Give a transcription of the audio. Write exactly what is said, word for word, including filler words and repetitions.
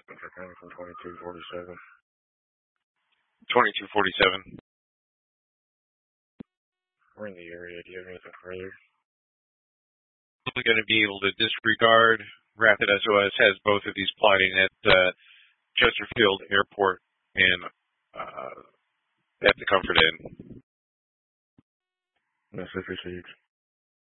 for coming from twenty-two forty-seven. twenty-two forty-seven. We're in the area. Do you have anything further? We're going to be able to disregard. Rapid S O S has both of these plotting at uh, Chesterfield Airport and uh, at the Comfort Inn. Message received.